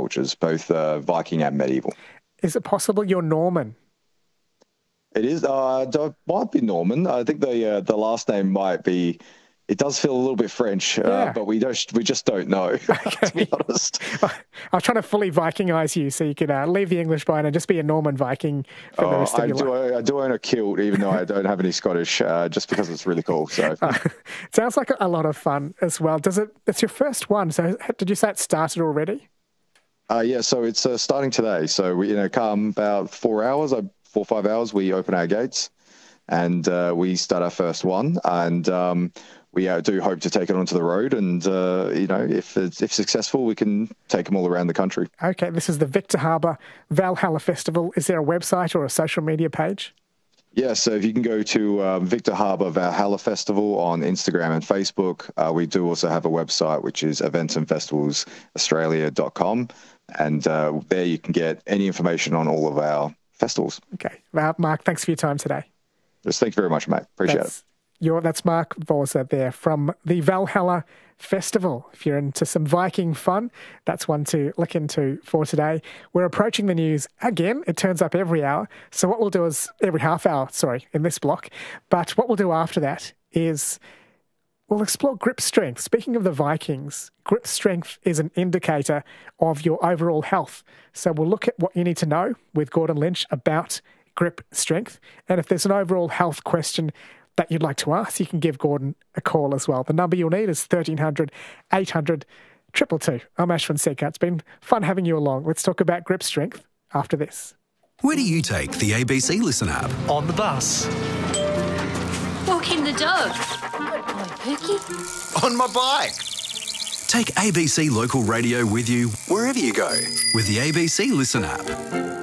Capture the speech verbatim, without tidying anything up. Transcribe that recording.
cultures, both uh, Viking and medieval. Is it possible you're Norman? It is. Uh, it might be Norman. I think the uh, the last name might be. It does feel a little bit French, uh, Yeah. but we don't. We just don't know. Okay. To be honest. I was trying to fully Vikingize you so you could uh, leave the English behind and just be a Norman Viking for the Oh, rest of I your do. life. I do own a kilt, even though I don't have any Scottish, uh, just because it's really cool. So. Uh, sounds like a lot of fun as well. Does it? It's your first one. So did you say it started already? Uh, yeah, so it's uh, starting today. So we, you know, come about four hours, uh, four or five hours, we open our gates, and uh, we start our first one. And um, we uh, do hope to take it onto the road. And uh, you know, if it's, if successful, we can take them all around the country. Okay, this is the Victor Harbour Valhalla Festival. Is there a website or a social media page? Yeah, so if you can go to uh, Victor Harbour Valhalla Festival on Instagram and Facebook. Uh, we do also have a website, which is events and festivals australia dot com. And uh, there you can get any information on all of our festivals. Okay. Well, Mark, thanks for your time today. Just thank you very much, mate. Appreciate That's, it. your, that's Mark Vorza there from the Valhalla Festival. If you're into some Viking fun, that's one to look into for today. We're approaching the news again. It turns up every hour. So what we'll do is every half hour, sorry, in this block. But what we'll do after that is we'll explore grip strength. Speaking of the Vikings, grip strength is an indicator of your overall health. So we'll look at what you need to know with Gordon Lynch about grip strength. And if there's an overall health question that you'd like to ask, you can give Gordon a call as well. The number you'll need is thirteen hundred, eight hundred, two two two. I'm Ash Fonseca. It's been fun having you along. Let's talk about grip strength after this. Where do you take the A B C Listen app? On the bus. Walking the dog. Good boy, Pookie. On my bike. Take A B C Local Radio with you wherever you go with the A B C Listen app.